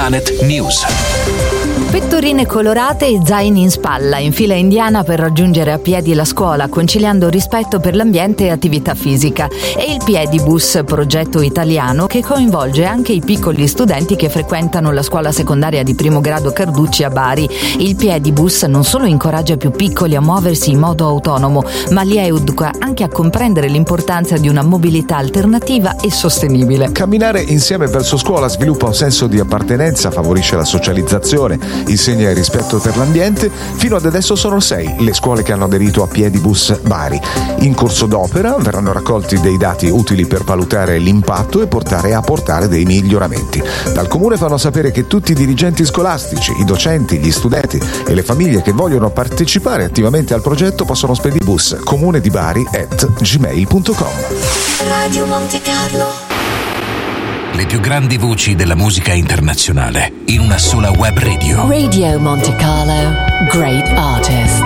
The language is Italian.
Planet News. Pettorine colorate e zaini in spalla, in fila indiana per raggiungere a piedi la scuola, conciliando rispetto per l'ambiente e attività fisica. E il Piedibus, progetto italiano che coinvolge anche i piccoli studenti che frequentano la scuola secondaria di primo grado Carducci a Bari. Il Piedibus non solo incoraggia i più piccoli a muoversi in modo autonomo, ma li educa anche a comprendere l'importanza di una mobilità alternativa e sostenibile. Camminare insieme verso scuola sviluppa un senso di appartenenza, favorisce la socializzazione, insegna il rispetto per l'ambiente. Fino ad adesso sono 6 le scuole che hanno aderito a Piedibus Bari. In corso d'opera verranno raccolti dei dati utili per valutare l'impatto e portare dei miglioramenti. Dal comune fanno sapere che tutti i dirigenti scolastici, i docenti, gli studenti e le famiglie che vogliono partecipare attivamente al progetto possono spedire bus comunedibari@gmail.com. Radio Monte Carlo. Le più grandi voci della musica internazionale in una sola web radio. Radio Monte Carlo, great artists.